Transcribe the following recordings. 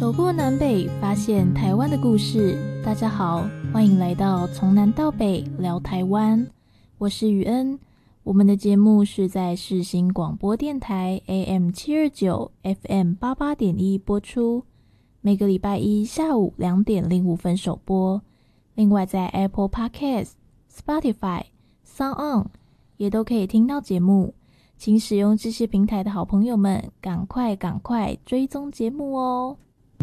走过南北，发现台湾的故事。大家好，欢迎来到从南到北聊台湾，我是雨恩。我们的节目是在世新广播电台 AM729 FM88.1 播出，每个礼拜一下午2点05分首播。另外在 Apple Podcast、Spotify、SoundOn 也都可以听到节目，请使用这些平台的好朋友们赶快追踪节目哦。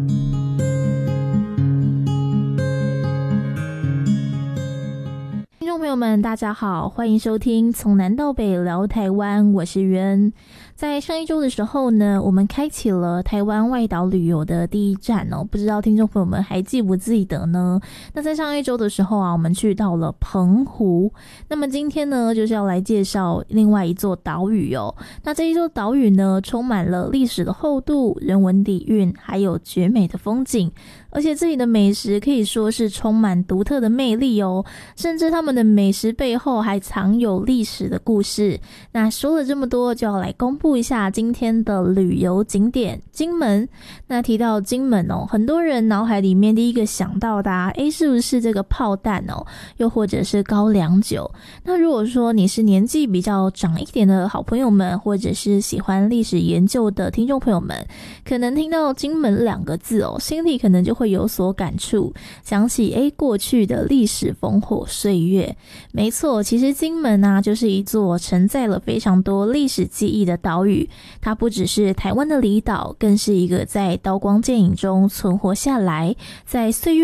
听众朋友们大家好，欢迎收听从南到北聊台湾，我是袁。在上一周的时候呢，我们开启了台湾外岛旅游的第一站哦，不知道听众朋友们还记不记得呢？那在上一周的时候啊，我们去到了澎湖。那么今天呢，就是要来介绍另外一座岛屿哦。那这一座岛屿呢，充满了历史的厚度、人文底蕴，还有绝美的风景。而且这里的美食可以说是充满独特的魅力哦，甚至他们的美食背后还藏有历史的故事。那说了这么多，就要来公布一下今天的旅游景点金门。那提到金门哦，很多人脑海里面第一个想到的是不是这个炮弹哦，又或者是高粱酒？那如果说你是年纪比较长一点的好朋友们，或者是喜欢历史研究的听众朋友们，可能听到金门2个字哦，心里可能就会有所感触，想起过去的历史烽火岁月。没错，其实金门啊，就是一座承载了非常多历史记忆的岛屿。它不只是台湾的离岛，更是一个在刀光剑影中存活下来，在岁月